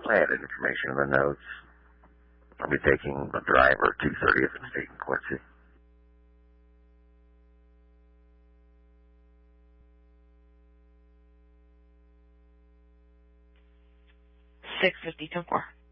I added information in the notes. I'll be taking the driver 230th and State and Quincy. 650, 10-4.